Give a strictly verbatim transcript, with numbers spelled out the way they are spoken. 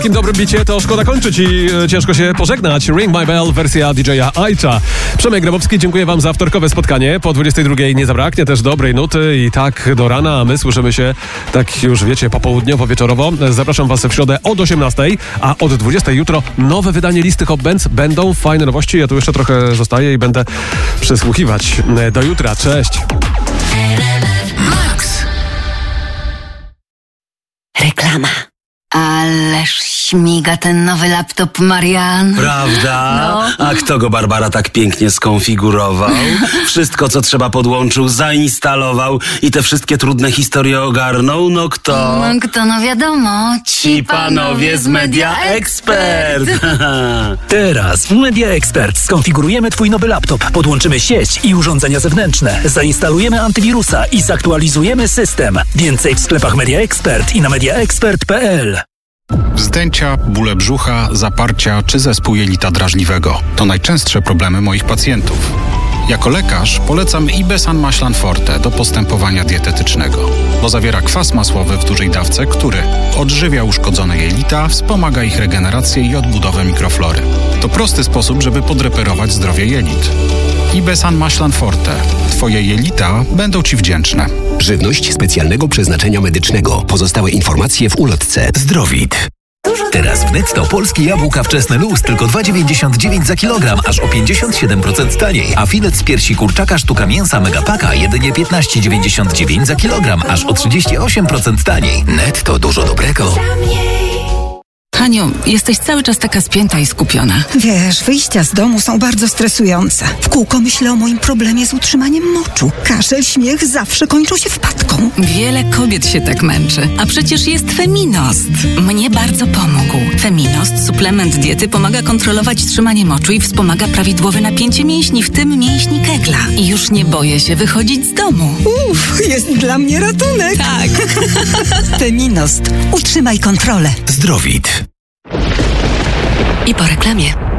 takim dobrym bicie to szkoda kończyć i e, ciężko się pożegnać. Ring My Bell, wersja D J a Aicza. Przemek Grabowski, dziękuję wam za wtorkowe spotkanie. Po dwudziestej drugiej nie zabraknie też dobrej nuty i tak do rana, a my słyszymy się, tak już wiecie, popołudniowo, wieczorowo. Zapraszam was w środę od osiemnastej, a od dwudziestej jutro nowe wydanie listy Hot Bands. Będą fajne nowości, ja tu jeszcze trochę zostaję i będę przysłuchiwać. Do jutra, cześć. Max. Reklama. Ależ śmiga ten nowy laptop, Marian. Prawda? No. A kto go, Barbara, tak pięknie skonfigurował? Wszystko, co trzeba, podłączył, zainstalował i te wszystkie trudne historie ogarnął? No kto? No, kto, no wiadomo. Ci panowie z Media Expert. Teraz w Media Expert skonfigurujemy twój nowy laptop, podłączymy sieć i urządzenia zewnętrzne, zainstalujemy antywirusa i zaktualizujemy system. Więcej w sklepach Media Expert i na mediaexpert kropka p l. Wzdęcia, bóle brzucha, zaparcia czy zespół jelita drażliwego to najczęstsze problemy moich pacjentów. Jako lekarz polecam Ibesan Maślan Forte do postępowania dietetycznego, bo zawiera kwas masłowy w dużej dawce, który odżywia uszkodzone jelita, wspomaga ich regenerację i odbudowę mikroflory. To prosty sposób, żeby podreperować zdrowie jelit. Ibesan Maślan Forte. Twoje jelita będą ci wdzięczne. Żywność specjalnego przeznaczenia medycznego. Pozostałe informacje w ulotce. Zdrowit. Teraz w Netto polskie jabłka wczesne luz tylko dwa dziewięćdziesiąt dziewięć za kilogram, aż o pięćdziesiąt siedem procent taniej. A filet z piersi kurczaka sztuka mięsa Megapaka jedynie piętnaście dziewięćdziesiąt dziewięć za kilogram, aż o trzydzieści osiem procent taniej. Netto, dużo dobrego. Haniu, jesteś cały czas taka spięta i skupiona. Wiesz, wyjścia z domu są bardzo stresujące. W kółko myślę o moim problemie z utrzymaniem moczu. Kaszel, śmiech zawsze kończą się wpadką. Wiele kobiet się tak męczy. A przecież jest Feminost. Mnie bardzo pomógł. Feminost, suplement diety, pomaga kontrolować trzymanie moczu i wspomaga prawidłowe napięcie mięśni, w tym mięśni Kegla. I już nie boję się wychodzić z domu. Uff, jest dla mnie ratunek. Tak. Feminost. Utrzymaj kontrolę. Zdrowit. I po reklamie.